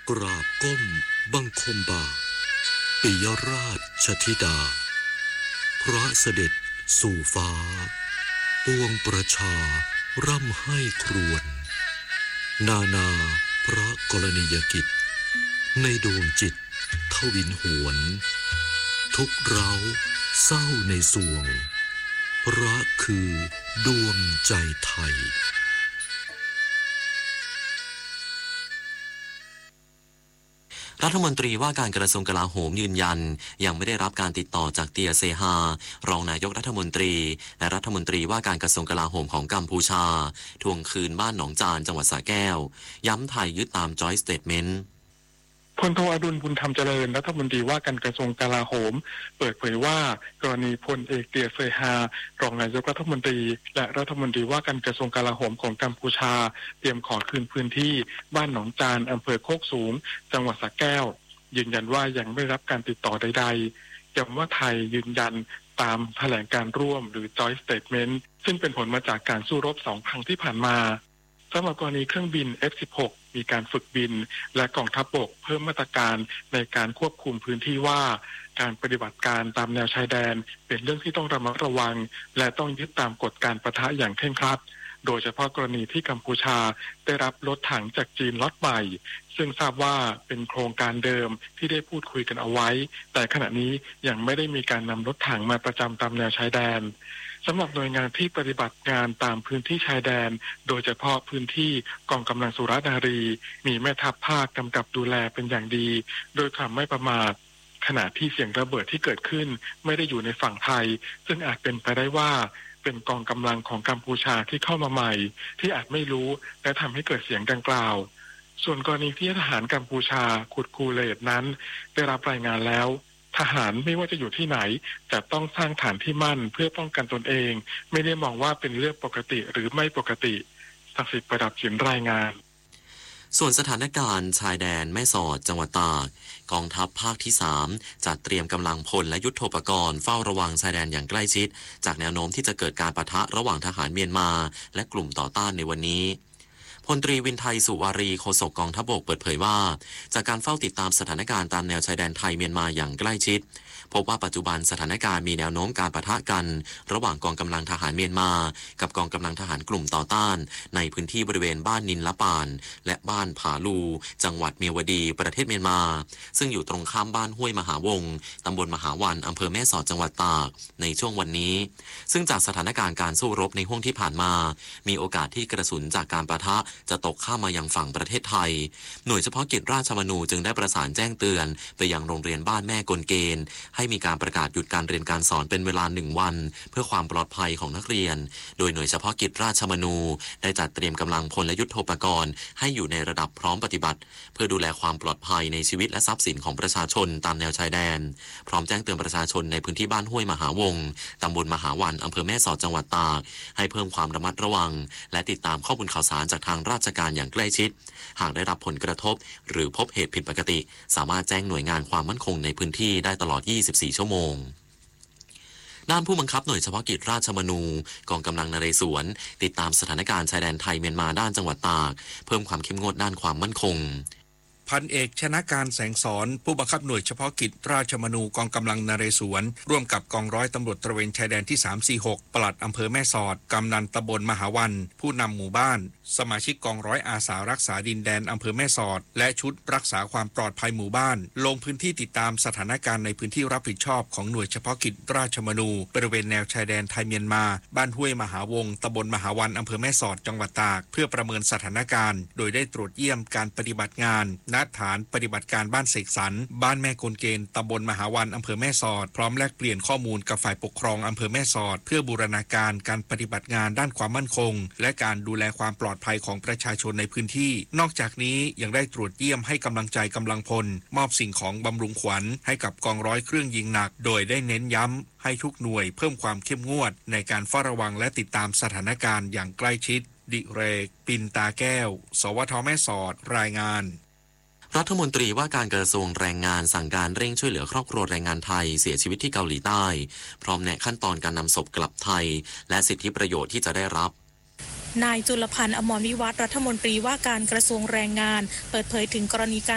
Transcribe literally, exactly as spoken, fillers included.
กราบก้มบังคมบาทปิยราชธิดาพระเสด็จสู่ฟ้าปวงประชาร่ำให้ครวญนานาพระกรณียกิจในดวงจิตทวินหวนทุกเร้าเศร้าในสวงพระคือดวงใจไทยรัฐมนตรีว่าการกระทรวงกลาโหมยืนยันยังไม่ได้รับการติดต่อจากเตียเซฮารองนายกรัฐมนตรีและรัฐมนตรีว่าการกระทรวงกลาโหมของกัมพูชาทวงคืนบ้านหนองจานจังหวัดสระแก้วย้ำไทยยึดตาม Joint Statement พลโทอดุลบุญธรรมเจริญรัฐมนตรีว่าการกระทรวงกลาโหมเปิดเผยว่ากรณีพลเอกเตียเซฮารองนายกรัฐมนตรีและรัฐมนตรีว่าการกระทรวงกลาโหมของกัมพูชาเตรียมขอคืนพื้นที่บ้านหนองจานอำเภอโคกสูงจังหวัดสระแก้วยืนยันว่ายังไม่รับการติดต่อใดๆย้ำว่าไทยยืนยันตามแถลงการร่วมหรือ Joint Statement ซึ่งเป็นผลมาจากการสู้รบสองครั้งที่ผ่านมาสำหรับกรณีเครื่องบิน เอฟ สิบหก มีการฝึกบินและกองทัพบกเพิ่มมาตรการในการควบคุมพื้นที่ว่าการปฏิบัติการตามแนวชายแดนเป็นเรื่องที่ต้องระมัดระวังและต้องยึดตามกฎการปะทะอย่างเคร่งครัดโดยเฉพาะกรณีที่กัมพูชาได้รับรถถังจากจีนล็อตใหม่ซึ่งทราบว่าเป็นโครงการเดิมที่ได้พูดคุยกันเอาไว้แต่ขณะนี้ยังไม่ได้มีการนำรถถังมาประจำตามแนวชายแดนสำหรับหน่วยงานที่ปฏิบัติงานตามพื้นที่ชายแดนโดยเฉพาะพื้นที่กองกำลังสุรนารีมีแม่ทัพภาคกำกับดูแลเป็นอย่างดีโดยความไม่ประมาทขณะที่เสียงระเบิดที่เกิดขึ้นไม่ได้อยู่ในฝั่งไทยซึ่งอาจเป็นไปได้ว่าเป็นกองกำลังของกัมพูชาที่เข้ามาใหม่ที่อาจไม่รู้และทำให้เกิดเสียงดังกล่าวส่วนกรณีที่ทหารกัมพูชาขุดคูเลตนั้นได้รับรายงานแล้วทหารไม่ว่าจะอยู่ที่ไหนจะต้องสร้างฐานที่มั่นเพื่อป้องกันตนเองไม่ได้มองว่าเป็นเรื่องปกติหรือไม่ปกติศักดิ์สิทธิ์ประดับฉิมรายงานส่วนสถานการณ์ชายแดนแม่สอดจังหวัดตากกองทัพภาคที่สามจัดเตรียมกำลังพลและยุทโธปกรณ์เฝ้าระวังชายแดนอย่างใกล้ชิดจากแนวโน้มที่จะเกิดการปะทะระหว่างทหารเมียนมาและกลุ่มต่อต้านในวันนี้พลตรีวินไทยสุวารีโฆษกกองทัพบกเปิดเผยว่าจากการเฝ้าติดตามสถานการณ์ตามแนวชายแดนไทยเมียนมาอย่างใกล้ชิดพบว่าปัจจุบันสถานการณ์มีแนวโน้มการปะทะกันระหว่างกองกำลังทหารเมียนมากับกองกำลังทหารกลุ่มต่อต้านในพื้นที่บริเวณบ้านนินละปานและบ้านผาลูจังหวัดเมียวดีประเทศเมียนมาซึ่งอยู่ตรงข้ามบ้านห้วยมหาวงตำบลมหาวันอำเภอแม่สอดจังหวัดตากในช่วงวันนี้ซึ่งจากสถานการณ์การสู้รบในห้วงที่ผ่านมามีโอกาสที่กระสุนจากการปะทะจะตกข้ามมายังฝั่งประเทศไทยหน่วยเฉพาะกิจราชมนูจึงได้ประสานแจ้งเตือนไปยังโรงเรียนบ้านแม่กลเกณฑ์ให้มีการประกาศหยุดการเรียนการสอนเป็นเวลาหนึ่งวันเพื่อความปลอดภัยของนักเรียนโดยหน่วยเฉพาะกิจราชมนูได้จัดเตรียมกำลังพลและยุทโธปกรณ์ให้อยู่ในระดับพร้อมปฏิบัติเพื่อดูแลความปลอดภัยในชีวิตและทรัพย์สินของประชาชนตามแนวชายแดนพร้อมแจ้งเตือนประชาชนในพื้นที่บ้านห้วยมหาวงตำบลมหาวันอำเภอแม่สอดจังหวัดตากให้เพิ่มความระมัดระวังและติดตามข้อมูลข่าวสารจากทางราชการอย่างใกล้ชิดหากได้รับผลกระทบหรือพบเหตุผิดปกติสามารถแจ้งหน่วยงานความมั่นคงในพื้นที่ได้ตลอดยี่สิบสี่ชั่วโมงด้านผู้บังคับหน่วยเฉพาะกิจราชมนูกองกำลังนเรศวรติดตามสถานการณ์ชายแดนไทยเมียนมาด้านจังหวัดตากเพิ่มความเข้มงวดด้านความมั่นคงพันเอกชนะการแสงสอนผู้บังคับหน่วยเฉพาะกิจราชมนูกองกำลังนเรศวรร่วมกับกองร้อยตำรวจตระเวนชายแดนที่สาม สี่ หกปลัดอำเภอแม่สอดกำนันตำบลมหาวันผู้นำหมู่บ้านสมาชิกกองร้อยอาสารักษาดินแดนอำเภอแม่สอดและชุดรักษาความปลอดภัยหมู่บ้านลงพื้นที่ติดตามสถานการณ์ในพื้นที่รับผิดชอบของหน่วยเฉพาะกิจราชมนูบริเวณแนวชายแดนไทยเมียนมาบ้านห้วยมหาวงตำบลมหาวันอำเภอแม่สอดจังหวัดตากเพื่อประเมินสถานการณ์โดยได้ตรวจเยี่ยมการปฏิบัติงานณฐานปฏิบัติการบ้านเสกสรรบ้านแม่กลเกณฑ์ตำบลมหาวันอำเภอแม่สอดพร้อมแลกเปลี่ยนข้อมูลกับฝ่ายปกครองอำเภอแม่สอดเพื่อบูรณาการการปฏิบัติงานด้านความมั่นคงและการดูแลความปลอดภัยของประชาชนในพื้นที่นอกจากนี้ยังได้ตรวจเยี่ยมให้กำลังใจกำลังพลมอบสิ่งของบำรุงขวัญให้กับกองร้อยเครื่องยิงหนักโดยได้เน้นย้ำให้ทุกหน่วยเพิ่มความเข้มงวดในการเฝ้าระวังและติดตามสถานการณ์อย่างใกล้ชิดดิเรกปินตาแก้วสวทแม่สอดรายงานรัฐมนตรีว่าการกระทรวงแรงงานสั่งการเร่งช่วยเหลือครอบครัวแรงงานไทยเสียชีวิตที่เกาหลีใต้พร้อมแนะขั้นตอนการนำศพกลับไทยและสิทธิประโยชน์ที่จะได้รับนายจุลพันธ์อมรวิวัฒน์รัฐมนตรีว่าการกระทรวงแรงงานเปิดเผยถึงกรณีการ